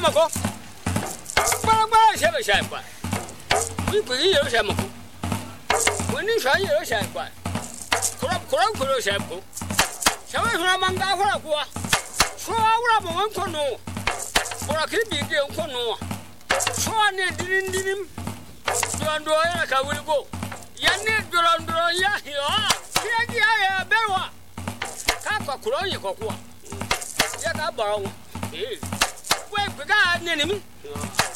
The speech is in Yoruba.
Shamako. Baba, Shamako. We put you Shamako. When you try your Shamako. Kuro Shamako. Shaman Manga. So I will have one no. For a kid be given no. So I didn't him. Do I will go. Yanni Durandro, ya Berwa. Kaka Kuroya Kokua. Yet I borrow. Wait, the guy, enemy.